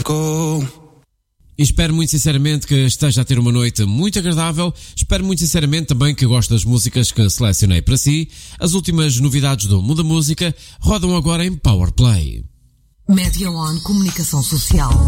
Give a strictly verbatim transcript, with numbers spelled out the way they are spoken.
go. E espero muito sinceramente que esteja a ter uma noite muito agradável. Espero muito sinceramente também que goste das músicas que selecionei para si. As últimas novidades do Mundo da Música rodam agora em Powerplay. Media One Comunicação Social.